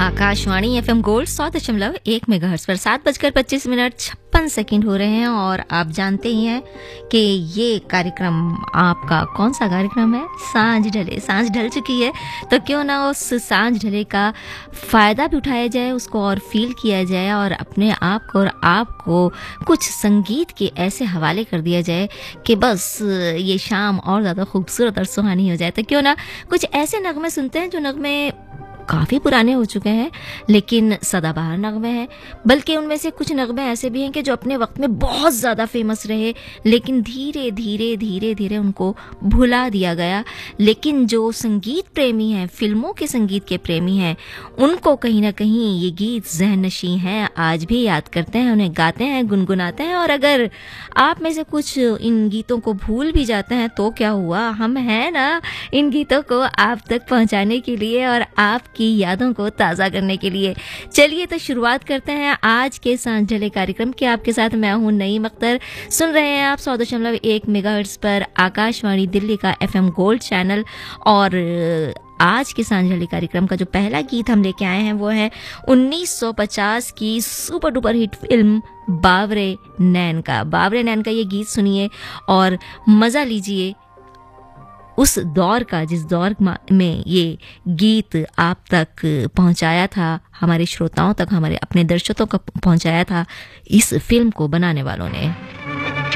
Akashvani FM gold 100.1 megahertz पर 7:25 हो रहे हैं और आप जानते ही हैं कि ये कार्यक्रम आपका कौन सा कार्यक्रम है? सांझ ढले। सांझ ढल चुकी है तो क्यों ना उस सांझ ढले का फ़ायदा भी उठाया जाए, उसको और फील किया जाए और अपने आप को और आपको कुछ संगीत के ऐसे हवाले कर दिया जाए कि बस ये शाम और ज़्यादा खूबसूरत और सुहानी हो जाए। तो क्यों ना कुछ ऐसे नगमे सुनते हैं जो नगमे काफ़ी पुराने हो चुके हैं लेकिन सदाबहार नगमे हैं, बल्कि उनमें से कुछ नगमे ऐसे भी हैं कि जो अपने वक्त में बहुत ज़्यादा फेमस रहे लेकिन धीरे धीरे उनको भुला दिया गया। लेकिन जो संगीत प्रेमी हैं, फिल्मों के संगीत के प्रेमी हैं, उनको कहीं ना कहीं ये गीत ज़हन-नशीं हैं, आज भी याद करते हैं, उन्हें गाते हैं, गुनगुनाते हैं। और अगर आप में से कुछ इन गीतों को भूल भी जाते हैं तो क्या हुआ, हम हैं ना इन गीतों को आप तक पहुँचाने के लिए और आप की यादों को ताज़ा करने के लिए। चलिए तो शुरुआत करते हैं आज के सांझ ढले कार्यक्रम के। आपके साथ मैं हूं नईम अख्तर। सुन रहे हैं आप 100.1 मेगाहर्ट्ज पर आकाशवाणी दिल्ली का एफएम गोल्ड चैनल। और आज के सांझ ढले कार्यक्रम का जो पहला गीत हम लेके आए हैं वो है 1950 की सुपर डुपर हिट फिल्म बावरे नैन का। बावरे नैन का ये गीत सुनिए और मज़ा लीजिए उस दौर का जिस दौर में ये गीत आप तक पहुंचाया था, हमारे श्रोताओं तक, हमारे अपने दर्शकों तक पहुंचाया था इस फिल्म को बनाने वालों ने।